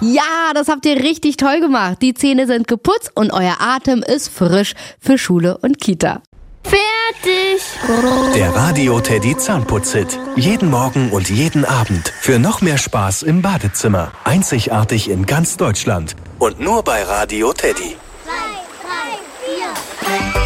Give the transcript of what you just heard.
Ja, das habt ihr richtig toll gemacht. Die Zähne sind geputzt und euer Atem ist frisch für Schule und Kita. Fertig! Der Radio Teddy Zahnputz-Hit. Jeden Morgen und jeden Abend. Für noch mehr Spaß im Badezimmer. Einzigartig in ganz Deutschland. Und nur bei Radio Teddy. 3, 3, 4.